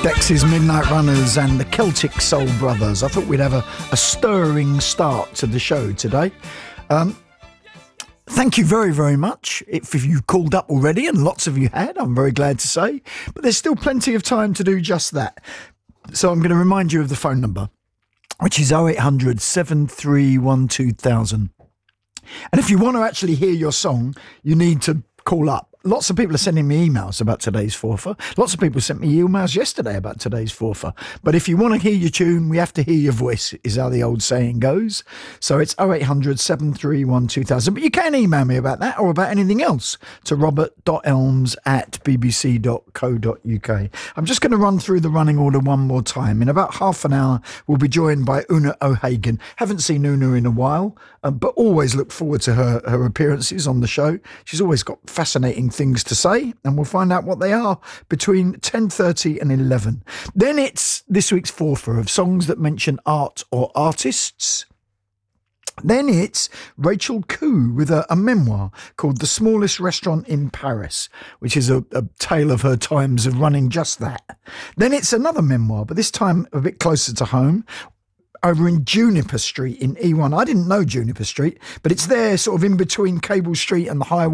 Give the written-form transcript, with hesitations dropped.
Dex's Midnight Runners and the Celtic Soul Brothers. I thought we'd have a stirring start to the show today. Thank you very, very much. If you've called up already, and lots of you had, I'm very glad to say. But there's still plenty of time to do just that. So I'm going to remind you of the phone number, which is 0800 731 2000. And if you want to actually hear your song, you need to call up. Lots of people are sending me emails about today's forfer. Lots of people sent me emails yesterday about today's forfer. But if you want to hear your tune, we have to hear your voice, is how the old saying goes. So it's 0800 731 2000. But you can email me about that or about anything else to robert.elms@bbc.co.uk. I'm just going to run through the running order one more time. In about half an hour, we'll be joined by Una O'Hagan. Haven't seen Una in a while, but always look forward to her appearances on the show. She's always got fascinating things to say, and we'll find out what they are between 10:30 and 11. Then it's this week's forfer of songs that mention art or artists. Then it's Rachel Khoo with a memoir called The Smallest Restaurant in Paris, which is a tale of her times of running just that. Then it's another memoir, but this time a bit closer to home, over in Juniper Street in E1. I didn't know Juniper Street, but it's there sort of in between Cable Street and the highway.